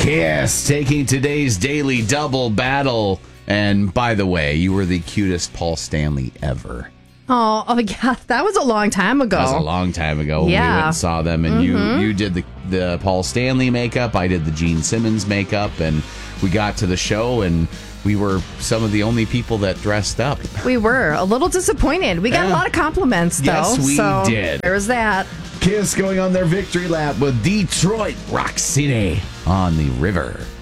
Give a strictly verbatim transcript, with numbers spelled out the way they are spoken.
Kiss taking today's daily double battle. And by the way, you were the cutest Paul Stanley ever. Oh, oh yeah, that was a long time ago. That was a long time ago when Yeah. we went and saw them. And Mhm. you, you did the, the Paul Stanley makeup. I did the Gene Simmons makeup. And we got to the show and we were some of the only people that dressed up. We were a little disappointed. We got Yeah. a lot of compliments, though. Yes, we so did. There was that. Kiss going on their victory lap with Detroit Rock City on the river.